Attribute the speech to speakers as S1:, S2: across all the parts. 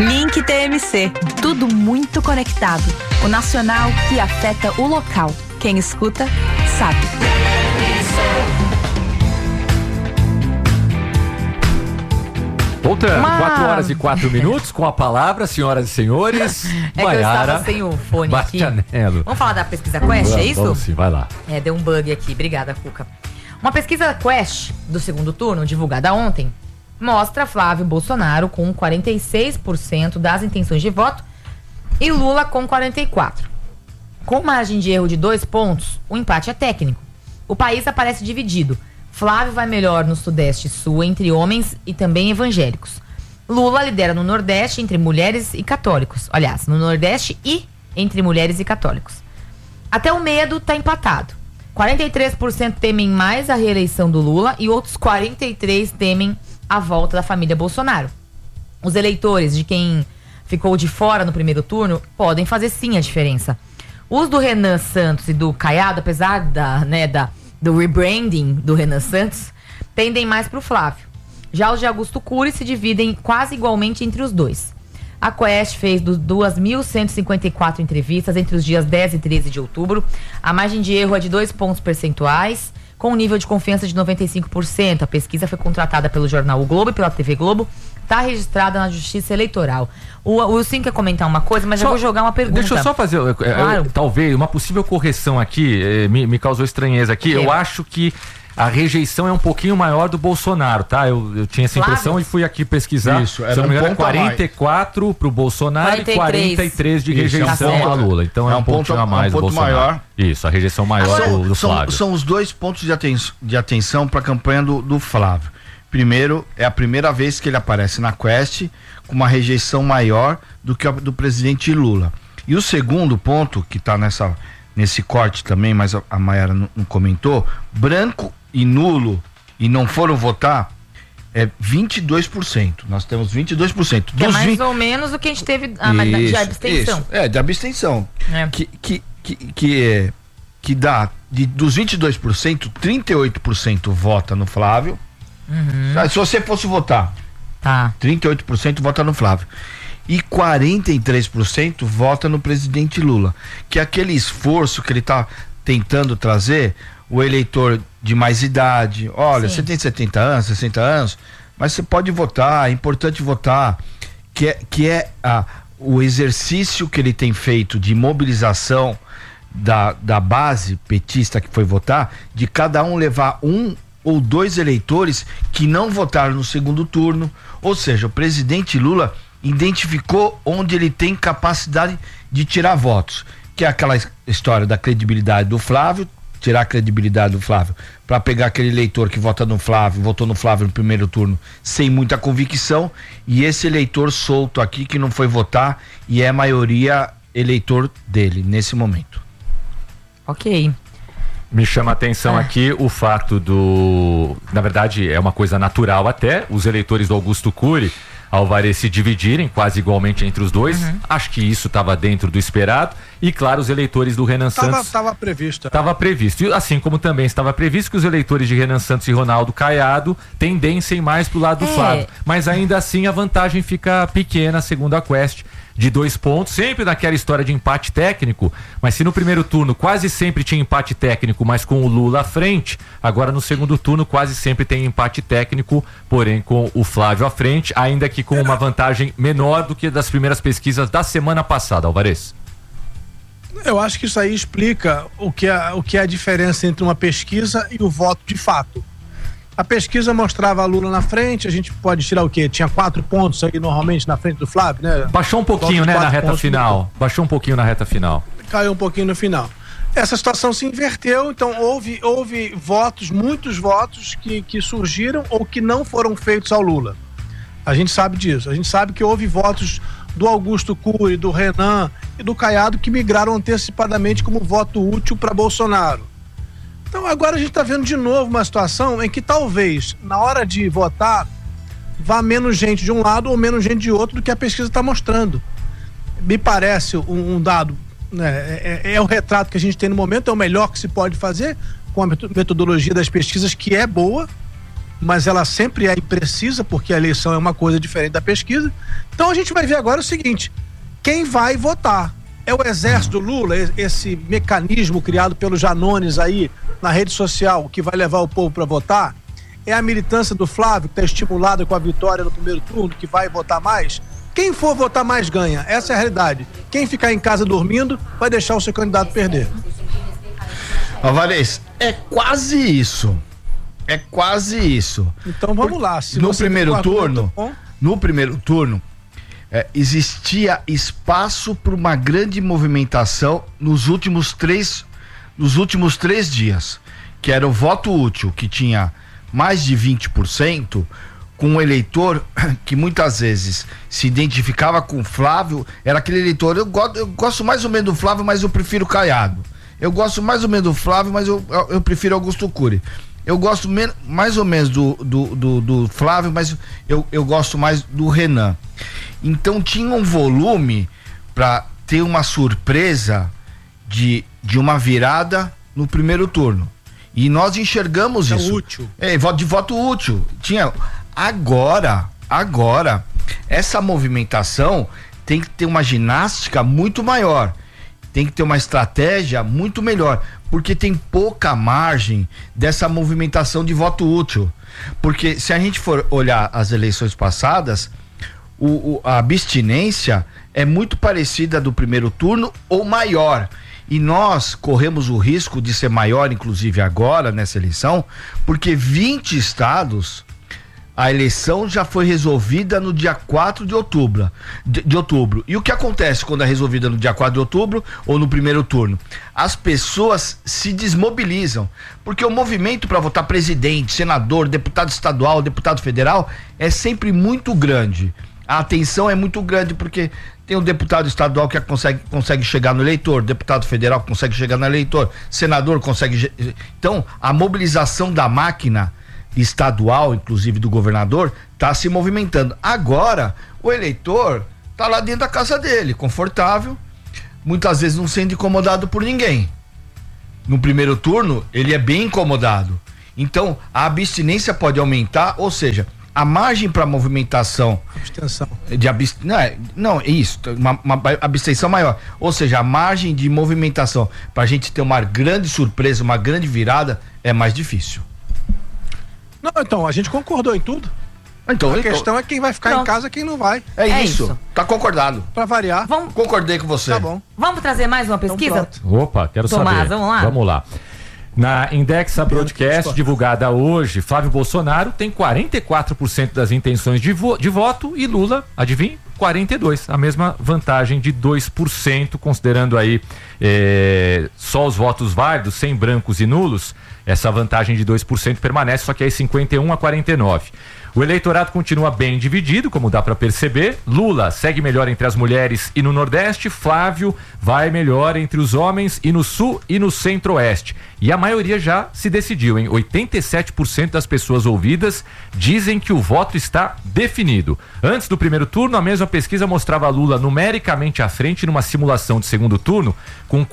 S1: Link TMC, tudo muito conectado. O nacional que afeta o local. Quem escuta, sabe.
S2: Voltando, 4h04 com a palavra, senhoras e senhores.
S3: É que eu estava sem o fone aqui. Vamos falar da pesquisa Quest, é isso?
S2: Vamos sim, vai lá.
S3: Deu um bug aqui, obrigada, Cuca. Uma pesquisa Quest do segundo turno, divulgada ontem, mostra Flávio Bolsonaro com 46% das intenções de voto e Lula com 44%. Com margem de erro de 2 pontos, o empate é técnico. O país aparece dividido. Flávio vai melhor no Sudeste e Sul entre homens e também evangélicos. Lula lidera no Nordeste entre mulheres e católicos. Aliás, no Nordeste e entre mulheres e católicos. Até o medo está empatado. 43% temem mais a reeleição do Lula e outros 43% temem a volta da família Bolsonaro. Os eleitores de quem ficou de fora no primeiro turno podem fazer sim a diferença. Os do Renan Santos e do Caiado, apesar do rebranding do Renan Santos, tendem mais para o Flávio. Já os de Augusto Cury se dividem quase igualmente entre os dois. A Quest fez 2.154 entrevistas entre os dias 10 e 13 de outubro. A margem de erro é de 2 pontos percentuais, com um nível de confiança de 95%. A pesquisa foi contratada pelo jornal O Globo e pela TV Globo. Está registrada na Justiça Eleitoral. O Wilson quer comentar uma coisa, mas eu vou jogar uma pergunta.
S2: Deixa eu só fazer,
S3: claro.
S2: Talvez, uma possível correção aqui, me causou estranheza aqui. Eu acho que a rejeição é um pouquinho maior do Bolsonaro, tá? Eu tinha essa impressão e fui aqui pesquisar.
S4: Isso,
S2: se eu não me engano, 44 pro Bolsonaro 43. E 43 de rejeição a Lula. Então é um ponto a mais do Bolsonaro. Maior. Isso, a rejeição maior do Flávio.
S4: São os 2 pontos de atenção para a campanha do Flávio. Primeiro, é a primeira vez que ele aparece na Quest com uma rejeição maior do que a do presidente Lula. E o segundo ponto, que está nesse corte também, mas a Mayara não comentou, branco e nulo e não foram votar, é 22%. Nós temos 22%.
S3: Que é mais ou menos o que a gente teve de abstenção.
S4: Isso, de abstenção. Que dá, dos 22%, 38% vota no Flávio. Uhum. Se você fosse votar, 38% vota no Flávio e 43% vota no presidente Lula, que é aquele esforço que ele está tentando trazer o eleitor de mais idade. Olha, sim, você tem 70 anos, 60 anos, mas você pode votar, é importante votar, que é o exercício que ele tem feito de mobilização da base petista que foi votar, de cada um levar 1 ou 2 eleitores que não votaram no segundo turno. Ou seja, o presidente Lula identificou onde ele tem capacidade de tirar votos, que é aquela história da credibilidade do Flávio, tirar a credibilidade do Flávio para pegar aquele eleitor que votou no Flávio no primeiro turno sem muita convicção, e esse eleitor solto aqui que não foi votar e é maioria eleitor dele nesse momento.
S3: Ok.
S2: Me chama a atenção aqui o fato na verdade é uma coisa natural até, os eleitores do Augusto Cury, Alvarez, se dividirem quase igualmente entre os dois. Acho que isso estava dentro do esperado. E claro, os eleitores do Renan Santos...
S5: Estava previsto.
S2: Estava previsto. E assim como também estava previsto que os eleitores de Renan Santos e Ronaldo Caiado tendessem mais pro lado do Flávio. Mas ainda assim a vantagem fica pequena, segundo a Quest, de 2 pontos, sempre naquela história de empate técnico, mas se no primeiro turno quase sempre tinha empate técnico, mas com o Lula à frente, agora no segundo turno quase sempre tem empate técnico, porém com o Flávio à frente, ainda que com uma vantagem menor do que das primeiras pesquisas da semana passada, Alvarez.
S5: Eu acho que isso aí explica o que é a diferença entre uma pesquisa e o voto de fato. A pesquisa mostrava a Lula na frente, a gente pode tirar o quê? Tinha 4 pontos aí normalmente na frente do Flávio, né?
S2: Baixou um pouquinho, né, na reta final. Baixou um pouquinho na reta final.
S5: Caiu um pouquinho no final. Essa situação se inverteu, então houve votos, muitos votos que surgiram ou que não foram feitos ao Lula. A gente sabe disso. A gente sabe que houve votos do Augusto Cury, do Renan e do Caiado que migraram antecipadamente como voto útil para Bolsonaro. Então agora a gente está vendo de novo uma situação em que talvez na hora de votar vá menos gente de um lado ou menos gente de outro do que a pesquisa está mostrando. Me parece um dado, né, é o retrato que a gente tem no momento, é o melhor que se pode fazer com a metodologia das pesquisas, que é boa, mas ela sempre é imprecisa, porque a eleição é uma coisa diferente da pesquisa. Então a gente vai ver agora o seguinte: quem vai votar? É o exército do Lula, esse mecanismo criado pelos Janones aí na rede social que vai levar o povo para votar? É a militância do Flávio, que está estimulada com a vitória no primeiro turno, que vai votar mais? Quem for votar mais ganha, essa é a realidade. Quem ficar em casa dormindo vai deixar o seu candidato perder.
S4: Alvarez, é quase isso. É quase isso.
S5: Então vamos lá.
S4: No primeiro turno, existia espaço para uma grande movimentação nos últimos três dias, que era o voto útil, que tinha mais de 20%, com um eleitor que muitas vezes se identificava com o Flávio. Era aquele eleitor: eu gosto mais ou menos do Flávio, mas eu prefiro o Caiado. Eu gosto mais ou menos do Flávio, mas eu prefiro Augusto Cury. Eu gosto mais ou menos do Flávio, mas eu gosto mais do Renan. Então tinha um volume para ter uma surpresa de uma virada no primeiro turno. E nós enxergamos isso.
S5: Útil.
S4: De voto útil. Tinha. Agora, essa movimentação tem que ter uma ginástica muito maior. Tem que ter uma estratégia muito melhor, porque tem pouca margem dessa movimentação de voto útil. Porque se a gente for olhar as eleições passadas, a abstinência é muito parecida do primeiro turno ou maior. E nós corremos o risco de ser maior, inclusive agora, nessa eleição, porque 20 estados, a eleição já foi resolvida no dia 4 de outubro. E o que acontece quando é resolvida no dia 4 de outubro ou no primeiro turno? As pessoas se desmobilizam, porque o movimento para votar presidente, senador, deputado estadual, deputado federal é sempre muito grande. A atenção é muito grande, porque tem um deputado estadual que consegue chegar no eleitor, deputado federal que consegue chegar no eleitor, senador consegue. Então, a mobilização da máquina estadual, inclusive do governador, está se movimentando. Agora, o eleitor está lá dentro da casa dele, confortável, muitas vezes não sendo incomodado por ninguém. No primeiro turno, ele é bem incomodado. Então, a abstinência pode aumentar, ou seja, a margem para movimentação.
S5: Abstenção.
S4: Não, é isso, uma abstenção maior. Ou seja, a margem de movimentação para a gente ter uma grande surpresa, uma grande virada, é mais difícil.
S5: Não, então, a gente concordou em tudo. A questão é quem vai ficar em casa e quem não vai.
S4: É isso. Tá concordado.
S5: Pra variar.
S4: Concordei com você.
S5: Tá bom.
S3: Vamos trazer mais uma pesquisa?
S2: Então, opa, quero saber. Vamos lá. Na Indexa Broadcast, divulgada hoje, Flávio Bolsonaro tem 44% das intenções de voto e Lula, adivinha? 42%, a mesma vantagem de 2%, considerando aí só os votos válidos, sem brancos e nulos. Essa vantagem de 2% permanece, só que aí 51-49. O eleitorado continua bem dividido, como dá para perceber. Lula segue melhor entre as mulheres e no Nordeste. Flávio vai melhor entre os homens e no Sul e no Centro-Oeste. E a maioria já se decidiu, hein? 87% das pessoas ouvidas dizem que o voto está definido. Antes do primeiro turno, a mesma pesquisa mostrava Lula numericamente à frente numa simulação de segundo turno, com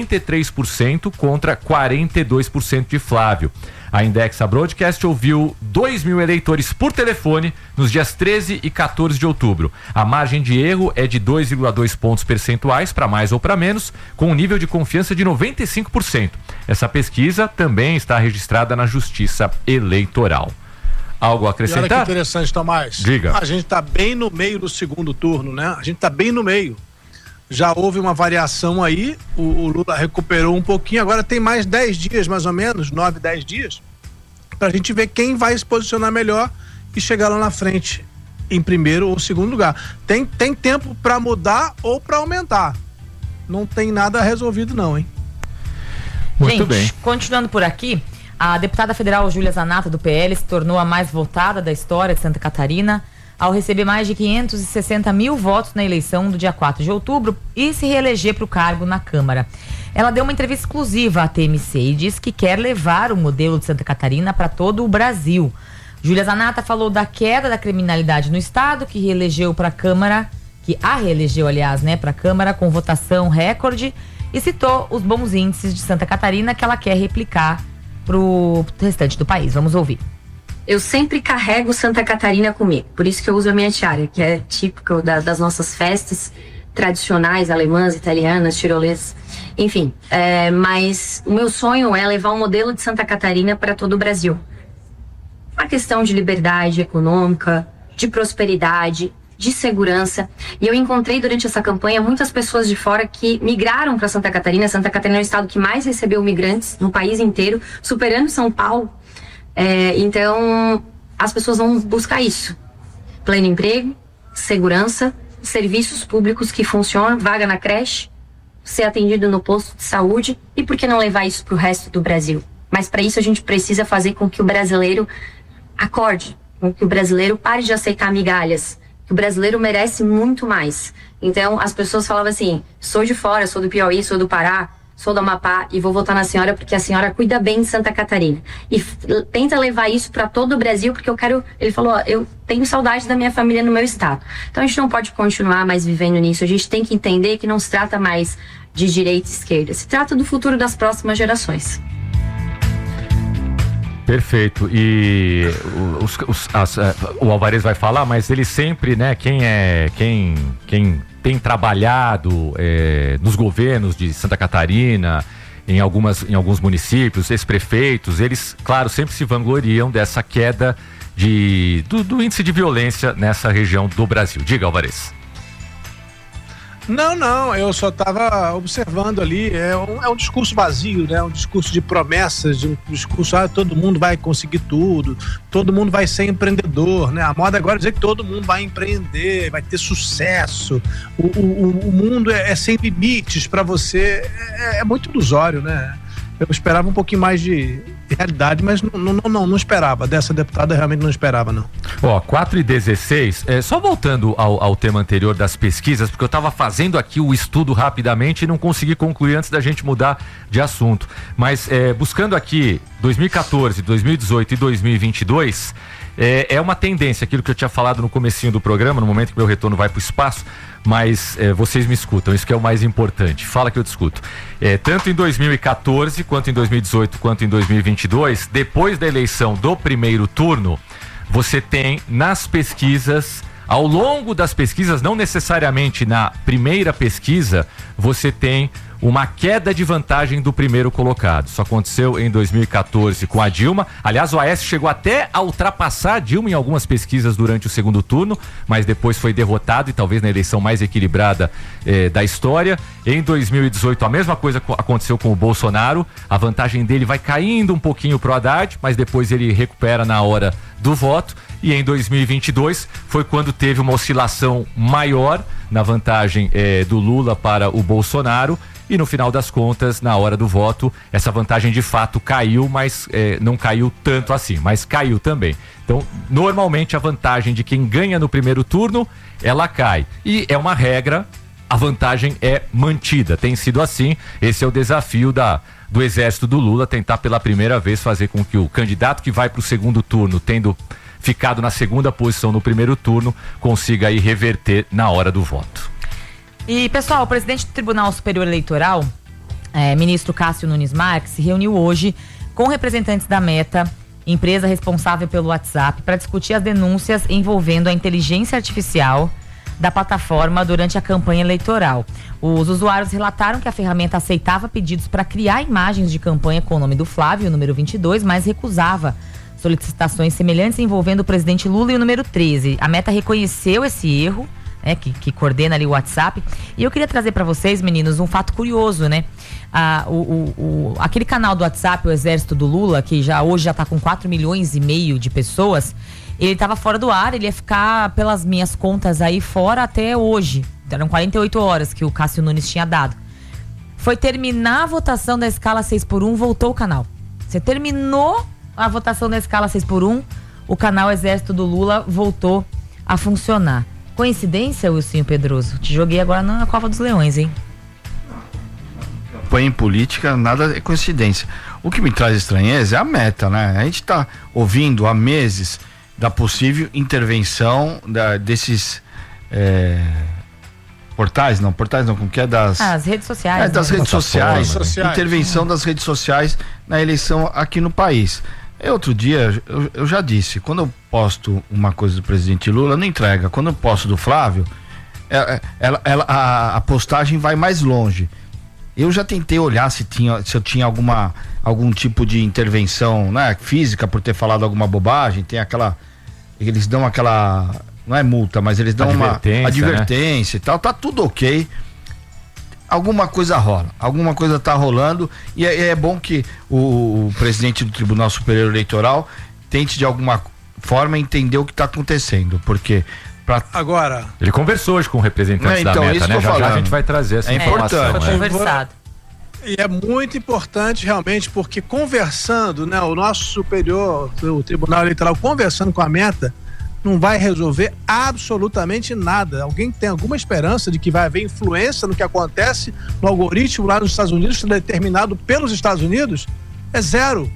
S2: 43% contra 42% de Flávio. A Indexa Broadcast ouviu 2.000 eleitores por telefone nos dias 13 e 14 de outubro. A margem de erro é de 2,2 pontos percentuais para mais ou para menos, com um nível de confiança de 95%. Essa pesquisa também está registrada na Justiça Eleitoral. Algo a acrescentar?
S5: E olha que interessante, Tomás.
S2: Diga.
S5: A gente está bem no meio do segundo turno, né? A gente está bem no meio. Já houve uma variação aí, o Lula recuperou um pouquinho, agora tem mais 10 dias, mais ou menos, 9, 10 dias, pra gente ver quem vai se posicionar melhor e chegar lá na frente, em primeiro ou segundo lugar. Tem tempo pra mudar ou pra aumentar. Não tem nada resolvido não, hein?
S3: Muito bem. Continuando por aqui, a deputada federal Júlia Zanata, do PL, se tornou a mais votada da história de Santa Catarina, ao receber mais de 560 mil votos na eleição do dia 4 de outubro e se reeleger para o cargo na Câmara. Ela deu uma entrevista exclusiva à TMC e disse que quer levar o modelo de Santa Catarina para todo o Brasil. Júlia Zanata falou da queda da criminalidade no estado, que reelegeu para a Câmara, que a reelegeu, aliás, né, para a Câmara com votação recorde, e citou os bons índices de Santa Catarina que ela quer replicar para o restante do país. Vamos ouvir.
S6: eu sempre carrego Santa Catarina comigo. Por isso que eu uso a minha tiara, que é típica das nossas festas tradicionais, alemãs, italianas, tirolesas, enfim. Mas o meu sonho é levar um modelo de Santa Catarina para todo o Brasil. Uma questão de liberdade econômica, de prosperidade, de segurança. E eu encontrei durante essa campanha muitas pessoas de fora que migraram para Santa Catarina. Santa Catarina é o estado que mais recebeu migrantes no país inteiro, superando São Paulo. Então, as pessoas vão buscar isso. Pleno emprego, segurança, serviços públicos que funcionam, vaga na creche, ser atendido no posto de saúde. E por que não levar isso para o resto do Brasil? Mas para isso a gente precisa fazer com que o brasileiro acorde, com que o brasileiro pare de aceitar migalhas, que o brasileiro merece muito mais. Então, as pessoas falavam assim, sou de fora, sou do Piauí, sou do Pará, sou do Amapá e vou votar na senhora porque a senhora cuida bem de Santa Catarina. E tenta levar isso para todo o Brasil, porque eu quero... Ele falou, eu tenho saudade da minha família no meu estado. Então, a gente não pode continuar mais vivendo nisso. A gente tem que entender que não se trata mais de direita e esquerda. Se trata do futuro das próximas gerações.
S2: Perfeito. E o Alvarez vai falar, mas ele sempre, né, quem tem trabalhado nos governos de Santa Catarina, em alguns municípios, ex-prefeitos, eles, claro, sempre se vangloriam dessa queda do índice de violência nessa região do Brasil. Diga, Alvarez.
S5: Não, eu só estava observando ali, é um discurso vazio, né? Um discurso de promessas, um discurso, todo mundo vai conseguir tudo, todo mundo vai ser empreendedor, né? A moda agora é dizer que todo mundo vai empreender, vai ter sucesso, o mundo é sem limites para você, é muito ilusório, né? Eu esperava um pouquinho mais de realidade, mas não esperava. Dessa deputada realmente não esperava, não.
S2: 4h16, só voltando ao tema anterior das pesquisas, porque eu estava fazendo aqui o estudo rapidamente e não consegui concluir antes da gente mudar de assunto. Mas buscando aqui 2014, 2018 e 2022, é uma tendência, aquilo que eu tinha falado no comecinho do programa, no momento que meu retorno vai para o espaço, mas vocês me escutam, isso que é o mais importante. Fala que eu discuto. Tanto em 2014, quanto em 2018, quanto em 2022, depois da eleição do primeiro turno, você tem nas pesquisas, ao longo das pesquisas, não necessariamente na primeira pesquisa, você tem uma queda de vantagem do primeiro colocado. Isso aconteceu em 2014 com a Dilma. Aliás, o Aécio chegou até a ultrapassar a Dilma em algumas pesquisas durante o segundo turno, mas depois foi derrotado e talvez na eleição mais equilibrada da história. Em 2018, a mesma coisa aconteceu com o Bolsonaro. A vantagem dele vai caindo um pouquinho pro Haddad, mas depois ele recupera na hora do voto. E em 2022 foi quando teve uma oscilação maior na vantagem do Lula para o Bolsonaro. E no final das contas, na hora do voto, essa vantagem de fato caiu, mas não caiu tanto assim, mas caiu também. Então, normalmente a vantagem de quem ganha no primeiro turno, ela cai. E é uma regra, a vantagem é mantida. Tem sido assim, esse é o desafio do exército do Lula, tentar pela primeira vez fazer com que o candidato que vai para o segundo turno, tendo ficado na segunda posição no primeiro turno, consiga aí reverter na hora do voto.
S3: E, pessoal, o presidente do Tribunal Superior Eleitoral, ministro Cássio Nunes Marques, se reuniu hoje com representantes da Meta, empresa responsável pelo WhatsApp, para discutir as denúncias envolvendo a inteligência artificial da plataforma durante a campanha eleitoral. Os usuários relataram que a ferramenta aceitava pedidos para criar imagens de campanha com o nome do Flávio, o número 22, mas recusava solicitações semelhantes envolvendo o presidente Lula e o número 13. A Meta reconheceu esse erro, que coordena ali o WhatsApp. E eu queria trazer para vocês, meninos, um fato curioso, né? Aquele canal do WhatsApp, o Exército do Lula, que hoje já tá com 4,5 milhões de pessoas, ele estava fora do ar, ele ia ficar, pelas minhas contas aí, fora até hoje. Eram 48 horas que o Cássio Nunes tinha dado. Foi terminar a votação da escala 6x1, voltou o canal. Você terminou a votação da escala 6x1, o canal Exército do Lula voltou a funcionar. Coincidência, Wilson Pedroso? Te joguei agora na Cova dos Leões, hein?
S4: Campanha em política, nada é coincidência. O que me traz estranheza é a Meta, né? A gente tá ouvindo há meses da possível intervenção desses portais não, como que é
S3: as redes sociais.
S4: Das redes sociais, intervenção das redes sociais na eleição aqui no país. Outro dia, eu já disse, quando eu posto uma coisa do presidente Lula, não entrega. Quando eu posto do Flávio, a postagem vai mais longe. Eu já tentei olhar se eu tinha algum tipo de intervenção, né, física por ter falado alguma bobagem. Tem aquela, eles dão aquela, não é multa, mas eles dão uma advertência, né? E tal. Tá tudo ok. Alguma coisa rola, alguma coisa tá rolando, e é bom que o presidente do Tribunal Superior Eleitoral tente de alguma forma entender o que tá acontecendo, porque
S2: agora ele conversou hoje com representantes da Meta, né? Já a gente vai trazer essa informação.
S3: Foi conversado.
S5: E é muito importante realmente, porque conversando, né, o nosso superior, o Tribunal Eleitoral conversando com a Meta, não vai resolver absolutamente nada. Alguém tem alguma esperança de que vai haver influência no que acontece no algoritmo lá nos Estados Unidos, determinado pelos Estados Unidos? É zero.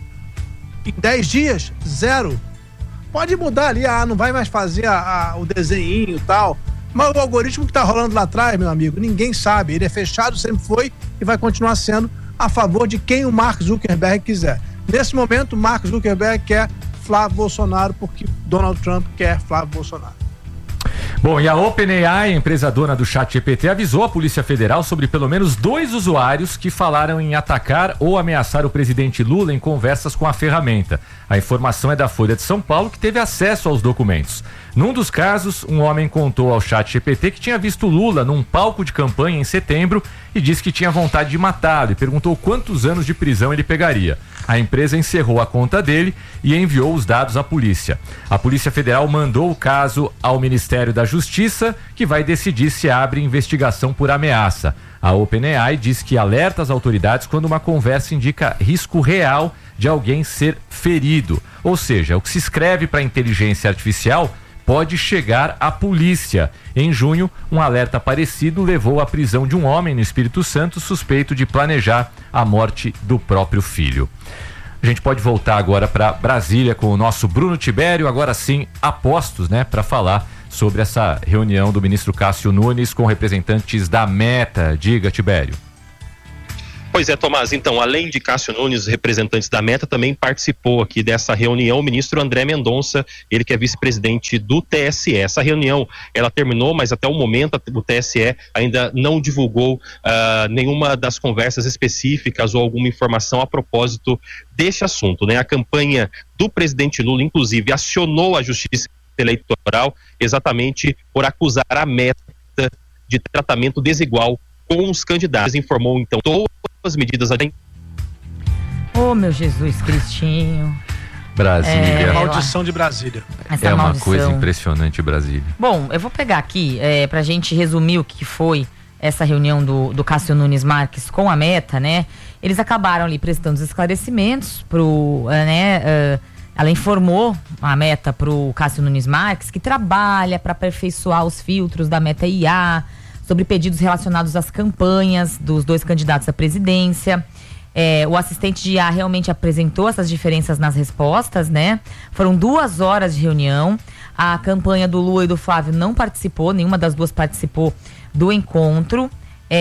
S5: Em 10 dias, zero. Pode mudar ali, não vai mais fazer o desenhinho e tal, mas o algoritmo que está rolando lá atrás, meu amigo, ninguém sabe. Ele é fechado, sempre foi e vai continuar sendo a favor de quem o Mark Zuckerberg quiser. Nesse momento, o Mark Zuckerberg quer Flávio Bolsonaro, porque Donald Trump quer Flávio Bolsonaro.
S2: Bom, e a OpenAI, empresa dona do ChatGPT, avisou a Polícia Federal sobre pelo menos 2 usuários que falaram em atacar ou ameaçar o presidente Lula em conversas com a ferramenta. A informação é da Folha de São Paulo, que teve acesso aos documentos. Num dos casos, um homem contou ao ChatGPT que tinha visto Lula num palco de campanha em setembro e disse que tinha vontade de matá-lo e perguntou quantos anos de prisão ele pegaria. A empresa encerrou a conta dele e enviou os dados à polícia. A Polícia Federal mandou o caso ao Ministério da Justiça, que vai decidir se abre investigação por ameaça. A OpenAI diz que alerta as autoridades quando uma conversa indica risco real de alguém ser ferido. Ou seja, o que se escreve para a inteligência artificial pode chegar à polícia. Em junho, um alerta parecido levou à prisão de um homem no Espírito Santo suspeito de planejar a morte do próprio filho. A gente pode voltar agora para Brasília com o nosso Bruno Tibério, agora sim, a postos, né, para falar sobre essa reunião do ministro Cássio Nunes com representantes da Meta. Diga, Tibério.
S7: Pois é, Tomás, então, além de Cássio Nunes, representantes da Meta, também participou aqui dessa reunião o ministro André Mendonça, ele que é vice-presidente do TSE. Essa reunião, ela terminou, mas até o momento o TSE ainda não divulgou nenhuma das conversas específicas ou alguma informação a propósito deste assunto, né? A campanha do presidente Lula, inclusive, acionou a Justiça Eleitoral exatamente por acusar a Meta de tratamento desigual com os candidatos. Informou, então, todas as medidas.
S3: Oh, meu Jesus Cristinho.
S2: Brasília.
S5: Maldição de Brasília.
S3: Essa
S2: uma
S3: maldição.
S2: Coisa impressionante, Brasília.
S3: Bom, eu vou pegar aqui pra gente resumir o que foi essa reunião do Cássio Nunes Marques com a Meta, né? Eles acabaram ali prestando os esclarecimentos ela informou a Meta pro Cássio Nunes Marques que trabalha para aperfeiçoar os filtros da Meta IA sobre pedidos relacionados às campanhas dos 2 candidatos à presidência. O assistente de IA realmente apresentou essas diferenças nas respostas, né? Foram 2 horas de reunião. A campanha do Lula e do Flávio não participou, nenhuma das duas participou do encontro.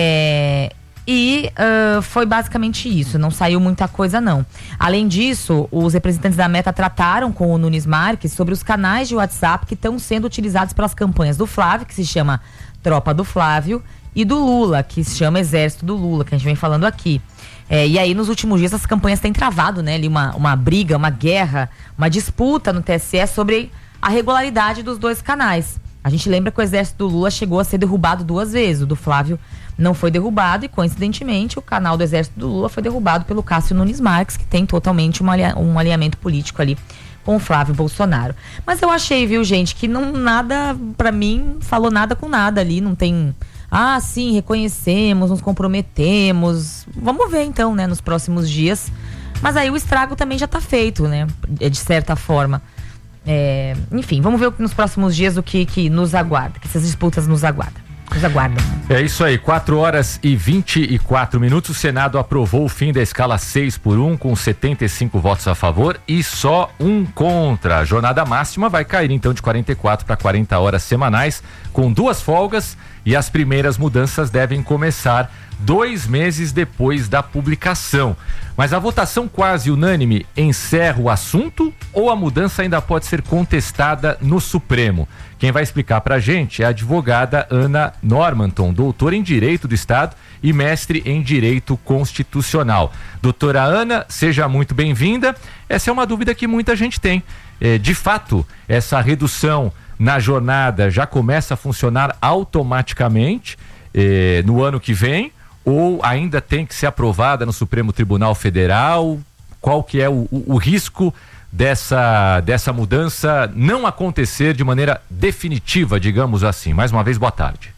S3: Foi basicamente isso, não saiu muita coisa não. Além disso, os representantes da Meta trataram com o Nunes Marques sobre os canais de WhatsApp que estão sendo utilizados pelas campanhas do Flávio, que se chama Tropa do Flávio, e do Lula, que se chama Exército do Lula, que a gente vem falando aqui. E aí, nos últimos dias, as campanhas têm travado, né? Ali uma briga, uma guerra, uma disputa no TSE sobre a regularidade dos 2 canais. A gente lembra que o Exército do Lula chegou a ser derrubado 2 vezes. O do Flávio não foi derrubado e, coincidentemente, o canal do Exército do Lula foi derrubado pelo Cássio Nunes Marques, que tem totalmente um alinhamento político ali com o Flávio Bolsonaro. Mas eu achei, viu, gente, que nada, pra mim, falou nada com nada ali, não tem... sim, reconhecemos, nos comprometemos. Vamos ver, então, né, nos próximos dias. Mas aí o estrago também já tá feito, né, de certa forma. Enfim, vamos ver nos próximos dias o que nos aguarda, que essas disputas nos aguardam.
S2: É isso aí, 4h24. O Senado aprovou o fim da escala 6x1 com 75 votos a favor e só 1 contra. A jornada máxima vai cair então de 44 para 40 horas semanais, com 2 folgas e as primeiras mudanças devem começar 2 meses depois da publicação. Mas a votação quase unânime encerra o assunto ou a mudança ainda pode ser contestada no Supremo? Quem vai explicar pra gente é a advogada Ana Normanton, doutora em Direito do Estado e mestre em Direito Constitucional. Doutora Ana, seja muito bem-vinda. Essa é uma dúvida que muita gente tem. De fato, essa redução na jornada já começa a funcionar automaticamente no ano que vem? Ou ainda tem que ser aprovada no Supremo Tribunal Federal? Qual que é o risco dessa mudança não acontecer de maneira definitiva, digamos assim? Mais uma vez, boa tarde.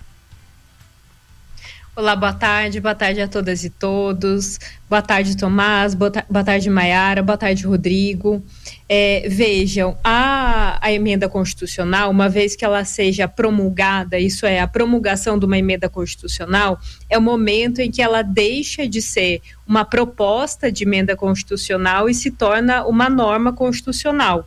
S8: Olá, boa tarde a todas e todos. Boa tarde, Tomás, boa tarde, Maiara, boa tarde, Rodrigo. Vejam, a emenda constitucional, uma vez que ela seja promulgada, isso é, a promulgação de uma emenda constitucional, é o momento em que ela deixa de ser uma proposta de emenda constitucional e se torna uma norma constitucional.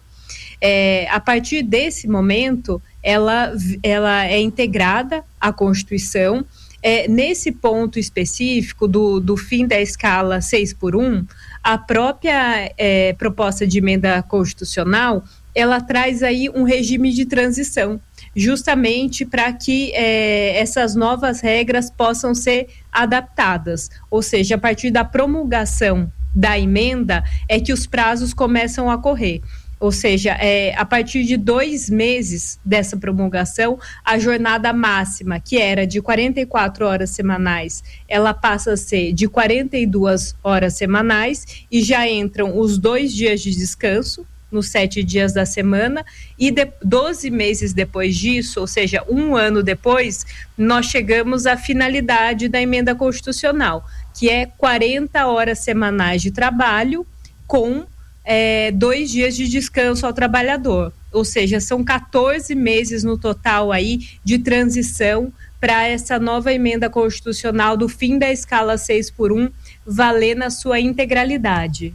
S8: A partir desse momento, ela é integrada à Constituição. Nesse ponto específico do fim da escala 6x1, a própria proposta de emenda constitucional, ela traz aí um regime de transição, justamente para que essas novas regras possam ser adaptadas, ou seja, a partir da promulgação da emenda é que os prazos começam a correr. Ou seja, a partir de 2 meses dessa promulgação, a jornada máxima, que era de 44 horas semanais, ela passa a ser de 42 horas semanais e já entram os 2 dias de descanso, nos 7 dias da semana, e 12 meses depois disso, ou seja, 1 ano depois, nós chegamos à finalidade da emenda constitucional, que é 40 horas semanais de trabalho com 2 dias de descanso ao trabalhador, ou seja, são 14 meses no total aí de transição para essa nova emenda constitucional do fim da escala 6x1 valer na sua integralidade.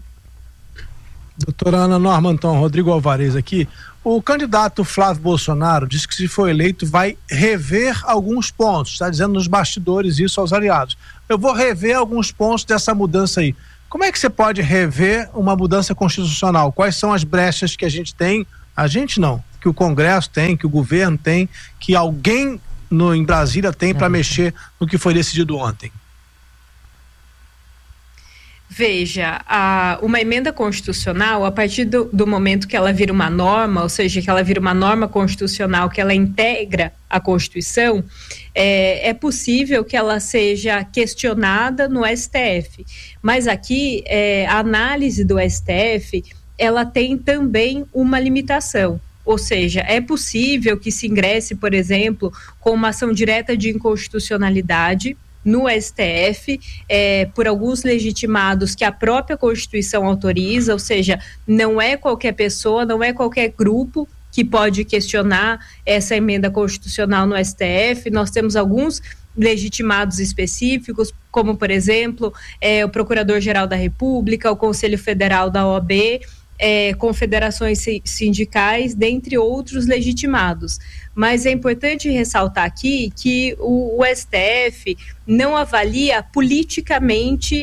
S5: Doutora Ana Normanton, Rodrigo Alvarez aqui. O candidato Flávio Bolsonaro disse que, se for eleito, vai rever alguns pontos, está dizendo nos bastidores isso aos aliados. Eu vou rever alguns pontos dessa mudança aí. Como é que você pode rever uma mudança constitucional? Quais são as brechas que a gente tem? A gente não, que o Congresso tem, que o governo tem, que alguém em Brasília tem para mexer no que foi decidido ontem.
S8: Veja, uma emenda constitucional, a partir do momento que ela vira uma norma, ou seja, que ela vira uma norma constitucional, que ela integra a Constituição, é possível que ela seja questionada no STF. Mas aqui, a análise do STF, ela tem também uma limitação. Ou seja, é possível que se ingresse, por exemplo, com uma ação direta de inconstitucionalidade no STF, por alguns legitimados que a própria Constituição autoriza, ou seja, não é qualquer pessoa, não é qualquer grupo que pode questionar essa emenda constitucional no STF. Nós temos alguns legitimados específicos, como, por exemplo, o Procurador-Geral da República, o Conselho Federal da OAB, confederações sindicais, dentre outros legitimados. Mas é importante ressaltar aqui que o STF não avalia politicamente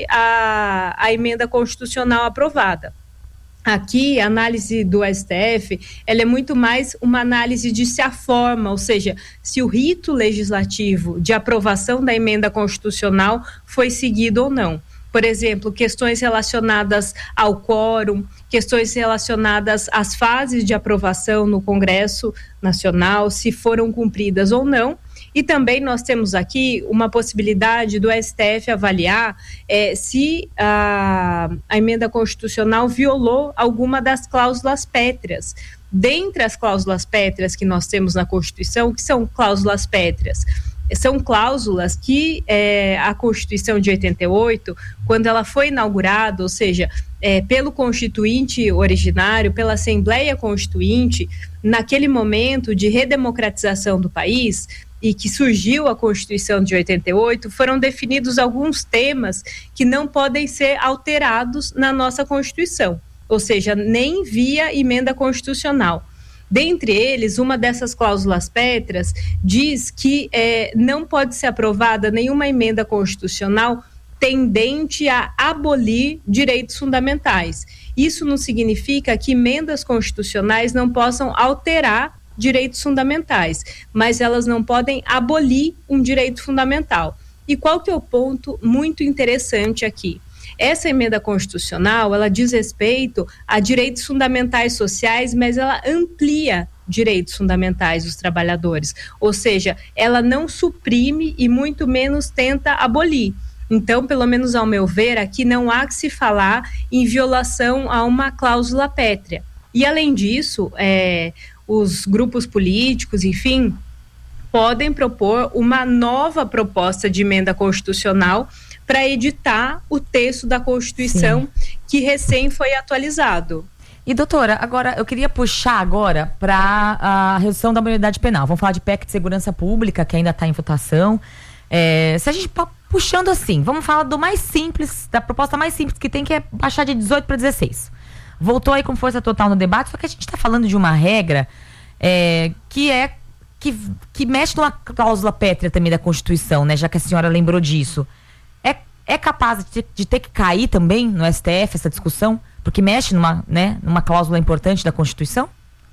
S8: a emenda constitucional aprovada. Aqui, a análise do STF, ela é muito mais uma análise de se a forma, ou seja, se o rito legislativo de aprovação da emenda constitucional foi seguido ou não. Por exemplo, questões relacionadas ao quórum, questões relacionadas às fases de aprovação no Congresso Nacional, se foram cumpridas ou não. E também nós temos aqui uma possibilidade do STF avaliar se a emenda constitucional violou alguma das cláusulas pétreas. Dentre as cláusulas pétreas que nós temos na Constituição, que são cláusulas pétreas? São cláusulas que a Constituição de 88, quando ela foi inaugurada, ou seja, pelo Constituinte originário, pela Assembleia Constituinte, naquele momento de redemocratização do país, e que surgiu a Constituição de 88, foram definidos alguns temas que não podem ser alterados na nossa Constituição, ou seja, nem via emenda constitucional. Dentre eles, uma dessas cláusulas pétreas diz que não pode ser aprovada nenhuma emenda constitucional tendente a abolir direitos fundamentais. Isso não significa que emendas constitucionais não possam alterar direitos fundamentais, mas elas não podem abolir um direito fundamental. E qual que é o ponto muito interessante aqui? Essa emenda constitucional, ela diz respeito a direitos fundamentais sociais, mas ela amplia direitos fundamentais dos trabalhadores, ou seja, ela não suprime e muito menos tenta abolir. Então, pelo menos ao meu ver, aqui não há que se falar em violação a uma cláusula pétrea. E além disso, os grupos políticos, enfim, podem propor uma nova proposta de emenda constitucional para editar o texto da Constituição que recém foi atualizado.
S3: E doutora, agora eu queria puxar agora para a redução da maioridade penal. Vamos falar de PEC de segurança pública, que ainda está em votação. Se a gente puxando assim, vamos falar do mais simples, da proposta mais simples que tem, que é baixar de 18 para 16. Voltou aí com força total no debate, só que a gente está falando de uma regra que mexe numa cláusula pétrea também da Constituição, né? Já que a senhora lembrou disso. É capaz de ter que cair também no STF essa discussão? Porque mexe numa cláusula importante da Constituição?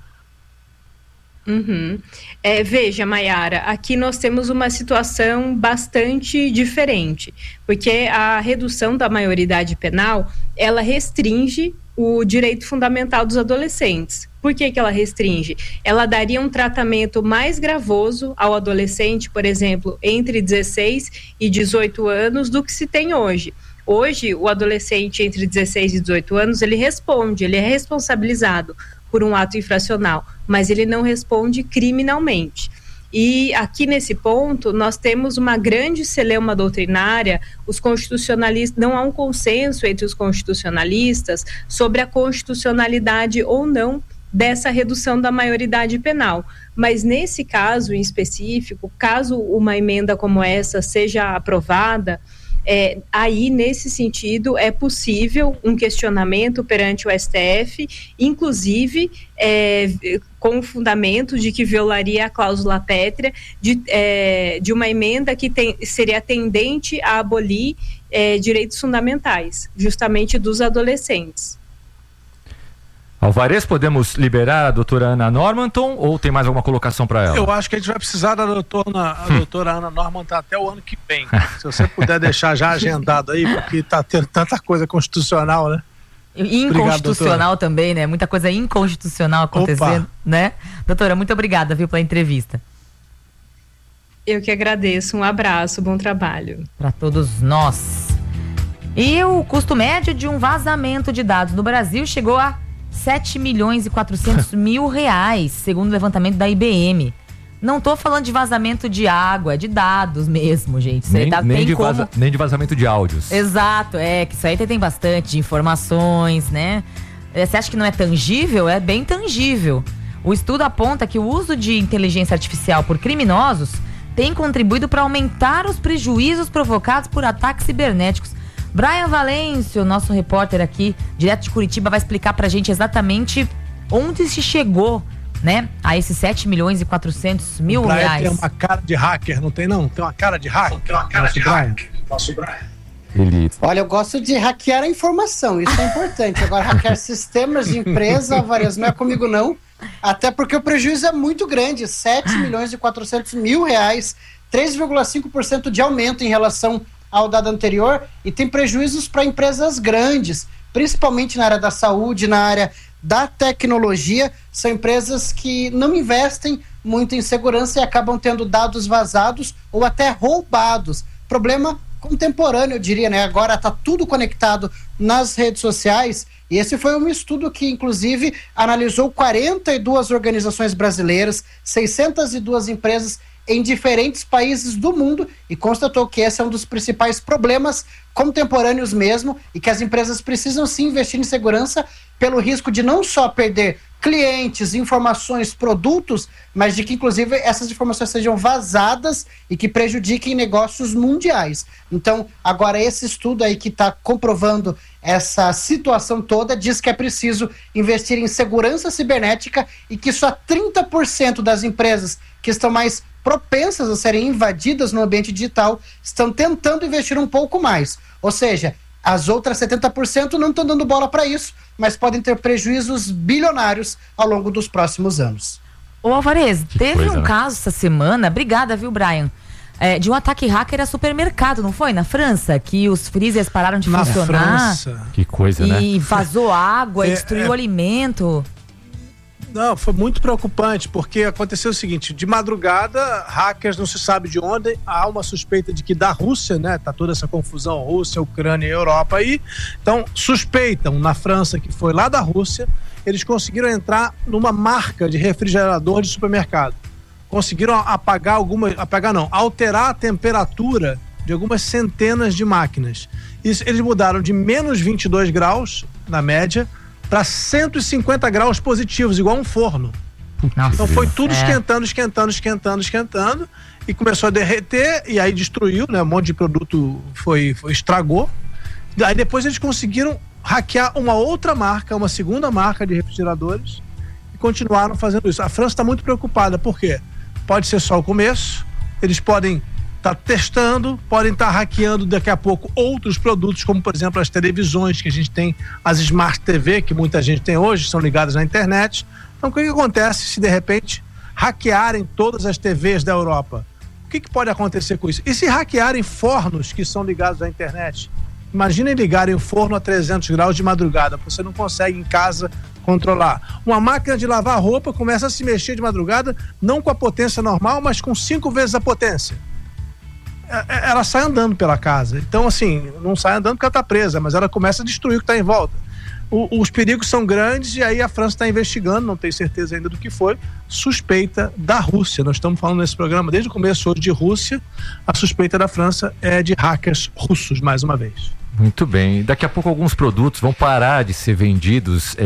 S8: Veja, Maiara, aqui nós temos uma situação bastante diferente, porque a redução da maioridade penal, ela restringe o direito fundamental dos adolescentes. Por que ela restringe? Ela daria um tratamento mais gravoso ao adolescente, por exemplo, entre 16 e 18 anos do que se tem hoje. Hoje, o adolescente entre 16 e 18 anos, ele é responsabilizado por um ato infracional, mas ele não responde criminalmente. E aqui nesse ponto, nós temos uma grande celeuma doutrinária, os constitucionalistas, não há um consenso entre os constitucionalistas sobre a constitucionalidade ou não dessa redução da maioridade penal. Mas nesse caso em específico, caso uma emenda como essa seja aprovada, aí nesse sentido é possível um questionamento perante o STF, inclusive com o fundamento de que violaria a cláusula pétrea de uma emenda que seria tendente a abolir direitos fundamentais, justamente dos adolescentes.
S2: Alvarez, podemos liberar a doutora Ana Normanton ou tem mais alguma colocação para ela?
S5: Eu acho que a gente vai precisar da doutora Ana Normanton até o ano que vem. Se você puder deixar já agendado aí, porque está tendo tanta coisa constitucional, né?
S3: Inconstitucional. Obrigado, também, né? Muita coisa inconstitucional acontecendo, né? Doutora, muito obrigada, viu, pela entrevista.
S8: Eu que agradeço. Um abraço, bom trabalho.
S3: Para todos nós. E o custo médio de um vazamento de dados no Brasil chegou a 7 milhões e 400 mil reais, segundo o levantamento da IBM. Não tô falando de vazamento de água, é de dados mesmo, gente.
S2: Nem de vazamento de áudios.
S3: Exato, que isso aí tem bastante de informações, né? Você acha que não é tangível? É bem tangível. O estudo aponta que o uso de inteligência artificial por criminosos tem contribuído para aumentar os prejuízos provocados por ataques cibernéticos. Brian Valêncio, nosso repórter aqui, direto de Curitiba, vai explicar pra gente exatamente onde se chegou, né, a esses 7 milhões e 400 mil reais.
S5: Tem uma cara de hacker, não tem não? Tem uma cara de hacker?
S9: Tem uma cara de hacker. Nosso Brian.
S10: Olha, eu gosto de hackear a informação, isso é importante. Agora, hackear sistemas de empresa, Alvarez, não é comigo não. Até porque o prejuízo é muito grande, 7 milhões e 400 mil reais, 3,5% de aumento em relação ao dado anterior, e tem prejuízos para empresas grandes, principalmente na área da saúde, na área da tecnologia. São empresas que não investem muito em segurança e acabam tendo dados vazados ou até roubados. Problema contemporâneo, eu diria, né? Agora está tudo conectado nas redes sociais, e esse foi um estudo que, inclusive, analisou 42 organizações brasileiras, 602 empresas em diferentes países do mundo, e constatou que esse é um dos principais problemas contemporâneos mesmo, e que as empresas precisam sim investir em segurança pelo risco de não só perder clientes, informações, produtos, mas de que inclusive essas informações sejam vazadas e que prejudiquem negócios mundiais. Então, agora esse estudo aí que está comprovando essa situação toda diz que é preciso investir em segurança cibernética e que só 30% das empresas que estão mais propensas a serem invadidas no ambiente digital estão tentando investir um pouco mais. Ou seja, as outras 70% não estão dando bola para isso, mas podem ter prejuízos bilionários ao longo dos próximos anos.
S3: Ô Alvarez, teve um caso essa semana, obrigada, viu, Brian? De um ataque hacker a supermercado, não foi? Na França, que os freezers pararam de funcionar.
S2: França. Que coisa, né?
S3: E vazou água, destruiu o alimento.
S5: Não, foi muito preocupante, porque aconteceu o seguinte, de madrugada, hackers não se sabe de onde, há uma suspeita de que da Rússia, né, tá toda essa confusão, Rússia, Ucrânia e Europa aí, então suspeitam na França que foi lá da Rússia, eles conseguiram entrar numa marca de refrigerador de supermercado, conseguiram alterar a temperatura de algumas centenas de máquinas, eles mudaram de menos 22 graus, na média, para 150 graus positivos, igual um forno. Nossa, então foi tudo esquentando e começou a derreter e aí destruiu, né? Um monte de produto estragou. Aí depois eles conseguiram hackear uma outra marca, uma segunda marca de refrigeradores e continuaram fazendo isso. A França está muito preocupada, por quê? Pode ser só o começo, eles podem estar testando, podem estar hackeando daqui a pouco outros produtos, como por exemplo as televisões que a gente tem, as Smart TV que muita gente tem hoje, são ligadas na internet. Então o que acontece se de repente hackearem todas as TVs da Europa? O que pode acontecer com isso? E se hackearem fornos que são ligados à internet? Imaginem ligarem o forno a 300 graus de madrugada, você não consegue em casa controlar. Uma máquina de lavar roupa começa a se mexer de madrugada, não com a potência normal, mas com 5 vezes a potência. Ela sai andando pela casa. Então, assim, não sai andando porque ela está presa, mas ela começa a destruir o que está em volta. Os perigos são grandes e aí a França está investigando, não tem certeza ainda do que foi, suspeita da Rússia. Nós estamos falando nesse programa desde o começo hoje de Rússia. A suspeita da França é de hackers russos, mais uma vez.
S2: Muito bem. Daqui a pouco alguns produtos vão parar de ser vendidos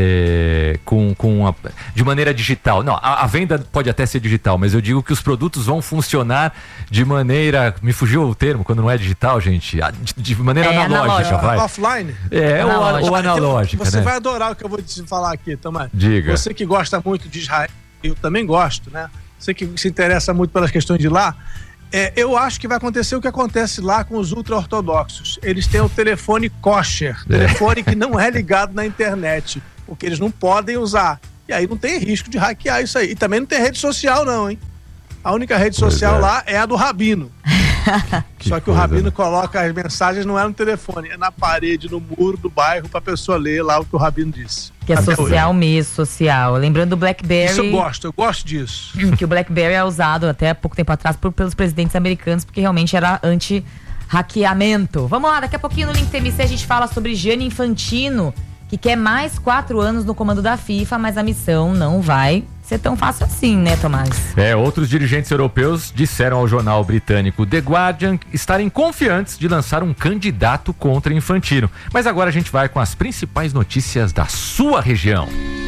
S2: de maneira digital. Não, a venda pode até ser digital, mas eu digo que os produtos vão funcionar de maneira... Me fugiu o termo, quando não é digital, gente. De maneira analógica, vai.
S5: Offline?
S2: Ou analógica,
S5: Você
S2: né?
S5: vai adorar o que eu vou te falar aqui, Tomás.
S2: Diga.
S5: Você que gosta muito de Israel, eu também gosto, né? Você que se interessa muito pelas questões de lá... eu acho que vai acontecer o que acontece lá com os ultra-ortodoxos. Eles têm o telefone kosher, telefone que não é ligado na internet, porque eles não podem usar. E aí não tem risco de hackear isso aí. E também não tem rede social não, hein? A única rede social lá é a do Rabino. Só que o Rabino coloca as mensagens, não é no telefone, é na parede, no muro do bairro, pra pessoa ler lá o que o Rabino disse.
S3: Que é social mesmo, social. Lembrando do BlackBerry.
S5: Isso eu gosto disso.
S3: Que o BlackBerry é usado até pouco tempo atrás pelos presidentes americanos, porque realmente era anti-hackeamento. Vamos lá, daqui a pouquinho no Link TMC a gente fala sobre Gianni Infantino, que quer mais 4 anos no comando da FIFA, mas a missão não vai ser tão fácil assim, né, Tomás?
S2: Outros dirigentes europeus disseram ao jornal britânico The Guardian estarem confiantes de lançar um candidato contra Infantino. Mas agora a gente vai com as principais notícias da sua região.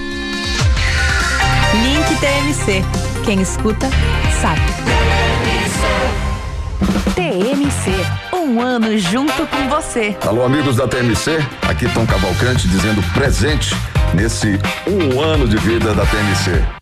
S1: Link TMC. Quem escuta, sabe. TMC. Um ano junto com você.
S11: Alô, amigos da TMC, aqui Tom Cavalcante dizendo presente nesse 1 ano de vida da TMC.